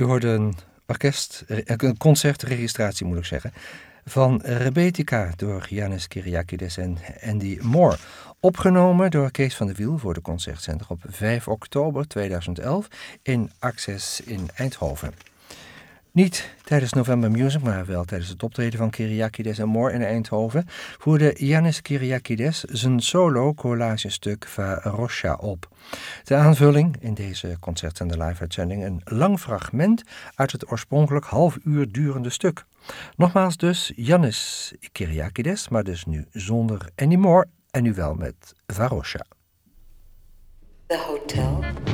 U hoorde een concertregistratie, moet ik zeggen, van Rebetica door Yannis Kyriakides en Andy Moore. Opgenomen door Kees van de Wiel voor de Concertcenter op 5 oktober 2011 in Access in Eindhoven. Niet tijdens November Music, maar wel tijdens het optreden van Kyriakides en Moore in Eindhoven voerde Yannis Kyriakides zijn solo collagestuk Varosha op. De aanvulling in deze Concertcenter live-uitzending een lang fragment uit het oorspronkelijk half uur durende stuk. Nogmaals dus Yannis Kyriakides, maar dus nu zonder Andy Moore en nu wel met Varosha. The hotel